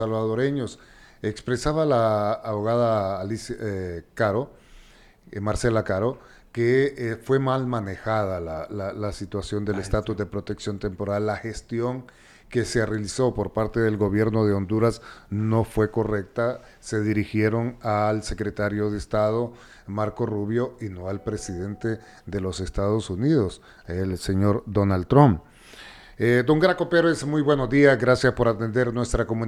salvadoreños. Expresaba la abogada Marcela Caro, que fue mal manejada la situación del Ay, estatus sí. de protección temporal, la gestión que se realizó por parte del gobierno de Honduras no fue correcta. Se dirigieron al secretario de Estado, Marco Rubio, y no al presidente de los Estados Unidos, el señor Donald Trump. Don Graco Pérez, muy buenos días, gracias por atender nuestra comunicación.